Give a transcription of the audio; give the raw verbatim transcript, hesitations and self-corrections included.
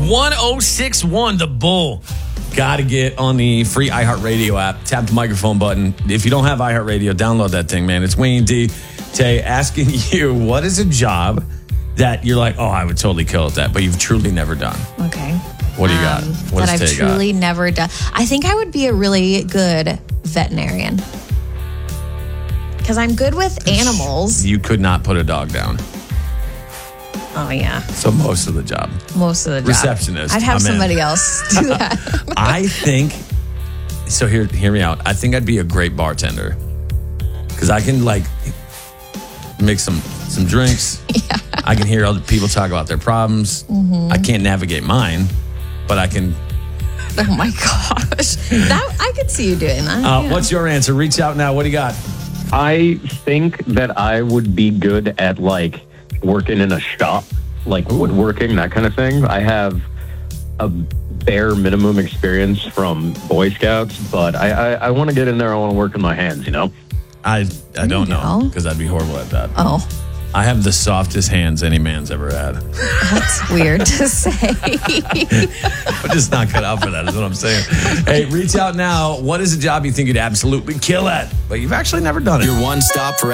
one oh six one, The Bull. Got to get on the free iHeartRadio app. Tap the microphone button. If you don't have iHeartRadio, download that thing, man. It's Wayne D. Tay asking you, what is a job that you're like, oh, I would totally kill at that, but you've truly never done? Okay. What do you got? Um, What that does I've Tay truly got? never done. I think I would be a really good veterinarian. Because I'm good with animals. You could not put a dog down. Oh, yeah. So most of the job. Most of the job. Receptionist. I'd have I'm in. somebody else do that. I think, so here, hear me out. I think I'd be a great bartender. Because I can, like, make some, some drinks. Yeah. I can hear other people talk about their problems. Mm-hmm. I can't navigate mine, but I can. Oh, my gosh. That I could see you doing that. Uh, yeah. What's your answer? Reach out now. What do you got? I think that I would be good at, like, working in a shop, like woodworking, that kind of thing. I have a bare minimum experience from Boy Scouts, but I, I, I want to get in there. I want to work with my hands, you know? I I don't you know go. because I'd be horrible at that. Oh, I have the softest hands any man's ever had. that's weird to say. I'm just not cut out for that, is what I'm saying. Hey, reach out now. What is a job you think you'd absolutely kill at, but you've actually never done it? Your one stop for